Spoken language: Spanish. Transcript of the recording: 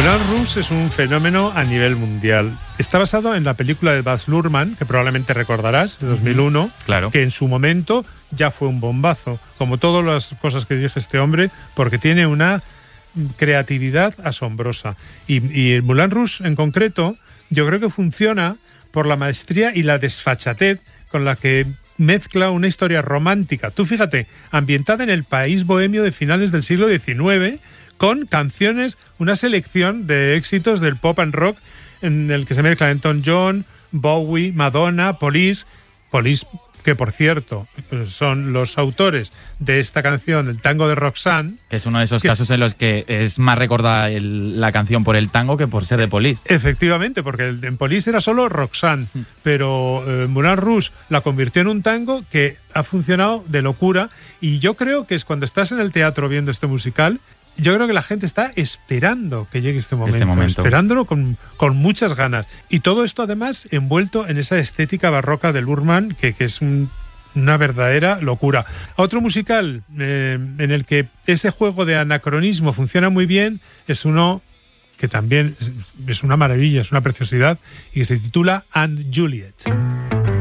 Moulin Rouge es un fenómeno a nivel mundial. Está basado en la película de Baz Luhrmann, que probablemente recordarás, de 2001, claro, que en su momento ya fue un bombazo, como todas las cosas que dije este hombre, porque tiene una creatividad asombrosa. Y el Moulin Rouge en concreto, yo creo que funciona por la maestría y la desfachatez con la que mezcla una historia romántica. Tú fíjate, ambientada en el país bohemio de finales del siglo XIX, con canciones, una selección de éxitos del pop and rock en el que se mezclan Elton John, Bowie, Madonna, Police, que por cierto son los autores de esta canción, el tango de Roxanne. Que es uno de esos casos en los que es más recordada la canción por el tango que por ser de Police. Efectivamente, porque en Police era solo Roxanne, pero Moulin Rouge la convirtió en un tango que ha funcionado de locura, y yo creo que es cuando estás en el teatro viendo este musical, yo creo que la gente está esperando que llegue este momento. Esperándolo con muchas ganas. Y todo esto además envuelto en esa estética barroca de Luhrmann, que es una verdadera locura. Otro musical en el que ese juego de anacronismo funciona muy bien es uno que también es una maravilla, es una preciosidad, y se titula And Juliet.